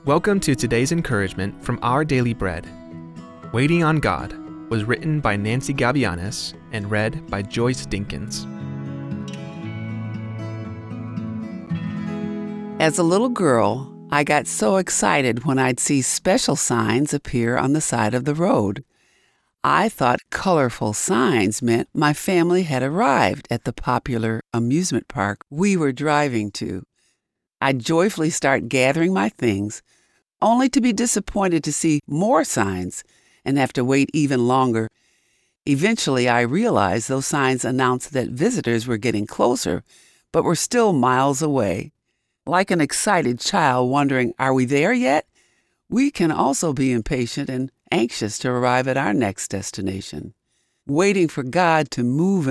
Welcome to today's encouragement from Our Daily Bread. Waiting on God was written by Nancy Gavianis and read by Joyce Dinkins. As a little girl, I got so excited when I'd see special signs appear on the side of the road. I thought colorful signs meant my family had arrived at the popular amusement park we were driving to. I'd joyfully start gathering my things, only to be disappointed to see more signs and have to wait even longer. Eventually, I realized those signs announced that visitors were getting closer, but were still miles away. Like an excited child wondering, are we there yet? We can also be impatient and anxious to arrive at our next destination. Waiting for God to move